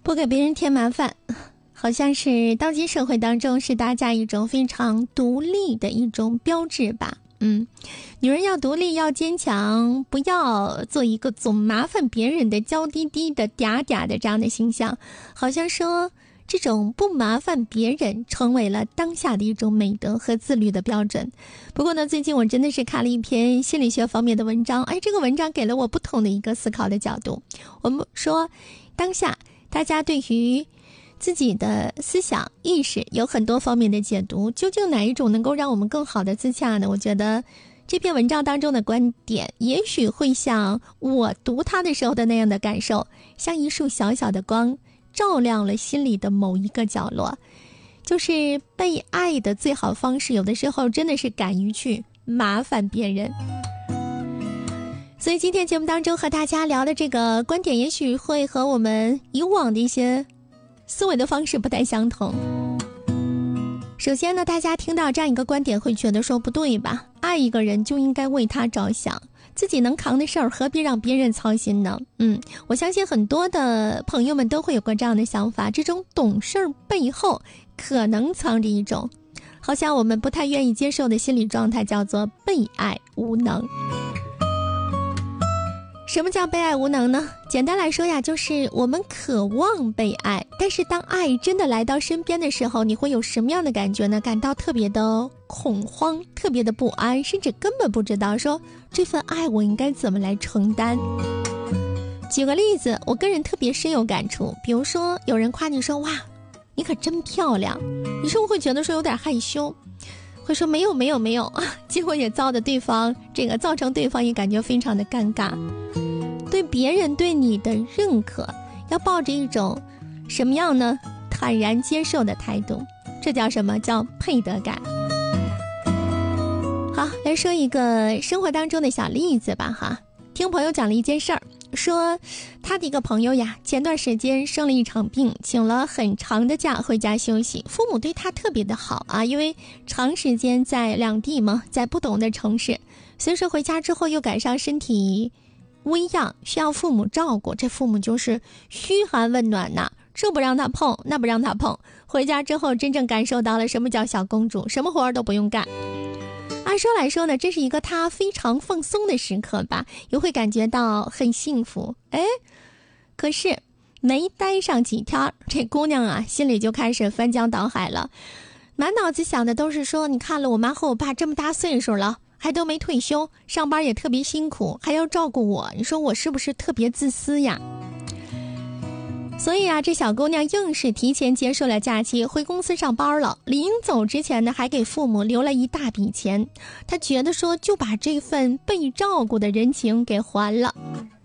不给别人添麻烦，好像是当今社会当中是大家一种非常独立的一种标志吧。女人要独立，要坚强，不要做一个总麻烦别人的娇滴滴的嗲嗲的这样的形象，好像说这种不麻烦别人成为了当下的一种美德和自律的标准。不过呢，最近我真的是看了一篇心理学方面的文章，这个文章给了我不同的一个思考的角度。我们说当下大家对于自己的思想意识有很多方面的解读，究竟哪一种能够让我们更好的自洽呢？我觉得这篇文章当中的观点也许会像我读它的时候的那样的感受，像一束小小的光照亮了心里的某一个角落。就是被爱的最好方式，有的时候真的是敢于去麻烦别人。所以今天节目当中和大家聊的这个观点，也许会和我们以往的一些思维的方式不太相同。首先呢，大家听到这样一个观点会觉得说不对吧，爱一个人就应该为他着想，自己能扛的事儿何必让别人操心呢？我相信很多的朋友们都会有过这样的想法，这种懂事儿背后可能藏着一种好像我们不太愿意接受的心理状态，叫做被爱无能。什么叫被爱无能呢？简单来说呀，就是我们渴望被爱，但是当爱真的来到身边的时候，你会有什么样的感觉呢？感到特别的恐慌，特别的不安，甚至根本不知道说这份爱我应该怎么来承担。举个例子，我个人特别深有感触，比如说有人夸你说哇，你可真漂亮，你是不是会觉得说有点害羞，会说没有，结果也造成对方也感觉非常的尴尬。对别人对你的认可要抱着一种什么样呢？坦然接受的态度，这叫什么？叫配得感。好，来说一个生活当中的小例子吧哈。听朋友讲了一件事儿，说他的一个朋友呀，前段时间生了一场病，请了很长的假回家休息，父母对他特别的好啊，因为长时间在两地嘛，在不同的城市，所以说回家之后又赶上身体微恙，需要父母照顾，这父母就是嘘寒问暖呐，这不让他碰，那不让他碰。回家之后真正感受到了什么叫小公主，什么活儿都不用干。按说来说呢，这是一个他非常放松的时刻吧，也会感觉到很幸福。可是没待上几天，这姑娘啊心里就开始翻江倒海了，满脑子想的都是说，你看了我妈和我爸这么大岁数了，还都没退休，上班也特别辛苦，还要照顾我，你说我是不是特别自私呀？所以啊，这小姑娘硬是提前结束了假期，回公司上班了。临走之前呢，还给父母留了一大笔钱。她觉得说，就把这份被照顾的人情给还了。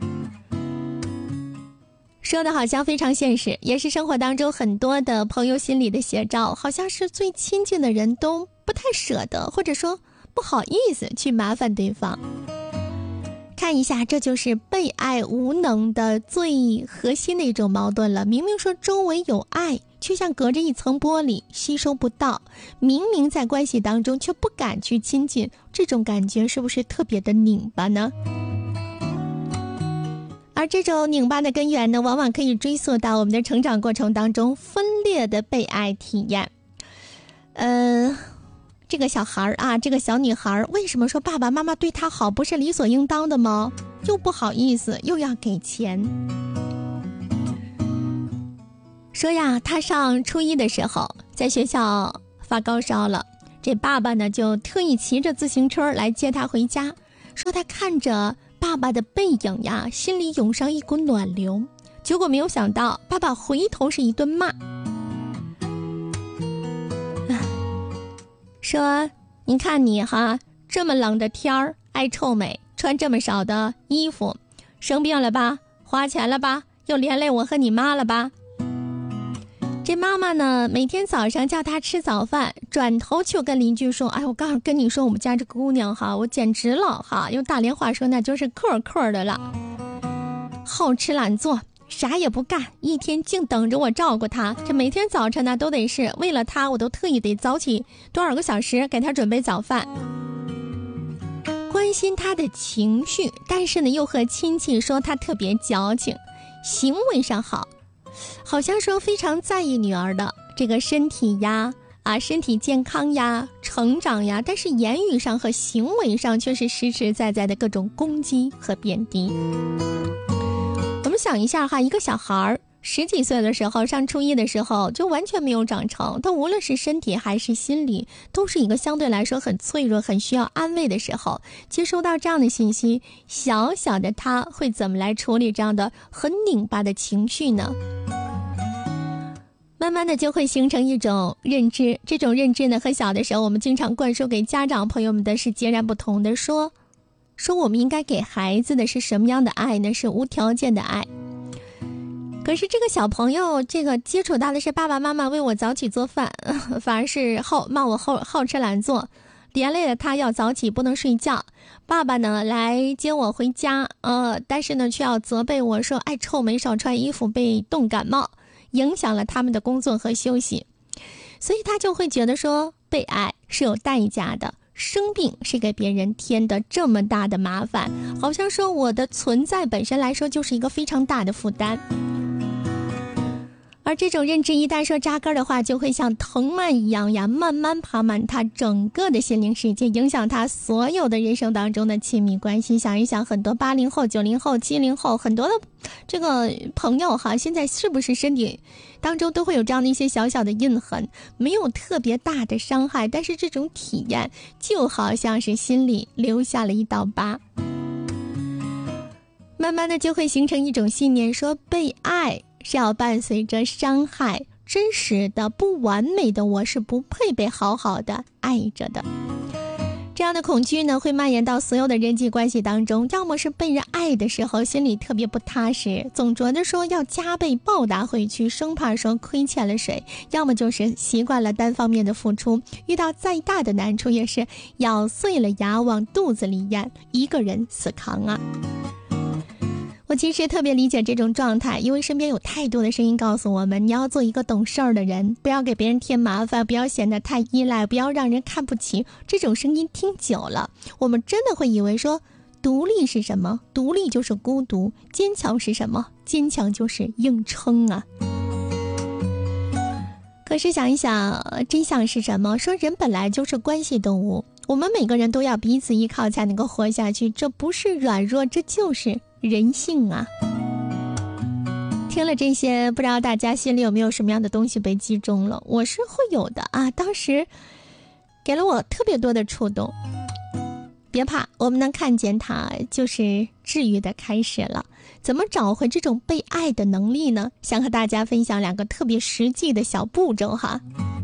说的好像非常现实，也是生活当中很多的朋友心里的写照，好像是最亲近的人都不太舍得，或者说不好意思去麻烦对方。看一下，这就是被爱无能的最核心的一种矛盾了。明明说周围有爱，却像隔着一层玻璃，吸收不到；明明在关系当中，却不敢去亲近，这种感觉是不是特别的拧巴呢？而这种拧巴的根源呢，往往可以追溯到我们的成长过程当中分裂的被爱体验。这个小孩啊，这个小女孩为什么说爸爸妈妈对她好不是理所应当的吗？又不好意思，又要给钱。说呀，她上初一的时候在学校发高烧了，这爸爸呢就特意骑着自行车来接她回家，说她看着爸爸的背影呀，心里涌上一股暖流。结果没有想到，爸爸回头是一顿骂，说你看你哈，这么冷的天儿，爱臭美，穿这么少的衣服，生病了吧，花钱了吧，又连累我和你妈了吧。这妈妈呢，每天早上叫他吃早饭，转头就跟邻居说，我刚好跟你说我们家这个姑娘哈，我简直了哈，用大连话说那就是克克的了，好吃懒做，啥也不干，一天净等着我照顾他。这每天早晨呢都得是为了他，我都特意得早起多少个小时给他准备早饭，关心他的情绪，但是呢又和亲戚说他特别矫情，行为上好， 好像说非常在意女儿的这个身体呀，身体健康呀，成长呀，但是言语上和行为上却是实实在在的各种攻击和贬低。我们想一下哈，一个小孩10几岁的时候，上初一的时候就完全没有长成，但无论是身体还是心理，都是一个相对来说很脆弱、很需要安慰的时候。接收到这样的信息，小小的他会怎么来处理这样的很拧巴的情绪呢？慢慢的就会形成一种认知，这种认知呢，和小的时候我们经常灌输给家长朋友们的是截然不同的。说我们应该给孩子的是什么样的爱呢？是无条件的爱。可是这个小朋友，这个接触到的是爸爸妈妈为我早起做饭，反而是骂我好吃懒做，连累了他要早起不能睡觉。爸爸呢来接我回家，但是呢却要责备我说爱臭没少穿衣服，被冻感冒，影响了他们的工作和休息。所以他就会觉得说被爱是有代价的，生病是给别人添的这么大的麻烦，好像说我的存在本身来说就是一个非常大的负担。而这种认知一旦说扎根的话，就会像藤蔓一样呀，慢慢爬满他整个的心灵世界，影响他所有的人生当中的亲密关系。想一想，很多80后、90后、70后，很多的这个朋友哈，现在是不是身体当中都会有这样的一些小小的印痕，没有特别大的伤害，但是这种体验就好像是心里留下了一道疤。慢慢的就会形成一种信念，说被爱是要伴随着伤害，真实的不完美的我是不配被好好的爱着的。这样的恐惧呢，会蔓延到所有的人际关系当中，要么是被人爱的时候心里特别不踏实，总觉得说要加倍报答回去，生怕说亏欠了谁；要么就是习惯了单方面的付出，遇到再大的难处也是咬碎了牙往肚子里咽，一个人死扛啊。我其实特别理解这种状态，因为身边有太多的声音告诉我们，你要做一个懂事儿的人，不要给别人添麻烦，不要显得太依赖，不要让人看不起。这种声音听久了，我们真的会以为说独立是什么？独立就是孤独。坚强是什么？坚强就是硬撑啊。可是想一想，真相是什么？说人本来就是关系动物，我们每个人都要彼此依靠才能够活下去，这不是软弱，这就是人性啊。听了这些，不知道大家心里有没有什么样的东西被击中了？我是会有的啊，当时给了我特别多的触动。别怕，我们能看见它就是治愈的开始了。怎么找回这种被爱的能力呢？想和大家分享2个特别实际的小步骤哈。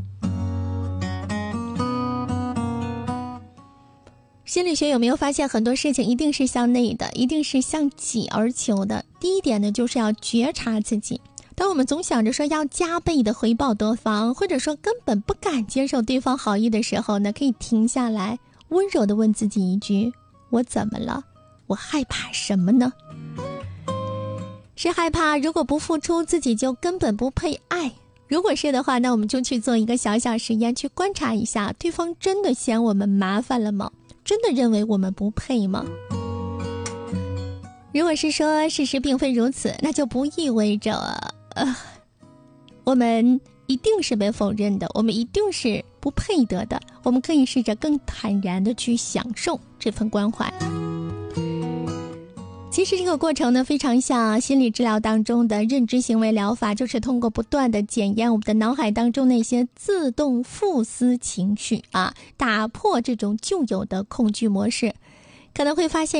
心理学有没有发现，很多事情一定是向内的，一定是向己而求的。第一点呢，就是要觉察自己。当我们总想着说要加倍的回报对方，或者说根本不敢接受对方好意的时候呢，可以停下来，温柔地问自己一句：我怎么了？我害怕什么呢？是害怕如果不付出自己就根本不配爱？如果是的话，那我们就去做一个小小实验，去观察一下，对方真的嫌我们麻烦了吗？真的认为我们不配吗？如果是说事实并非如此，那就不意味着我们一定是被否认的，我们一定是不配得的。我们可以试着更坦然地去享受这份关怀。其实这个过程呢，非常像心理治疗当中的认知行为疗法，就是通过不断的检验我们的脑海当中那些自动复思情绪啊，打破这种旧有的恐惧模式，可能会发现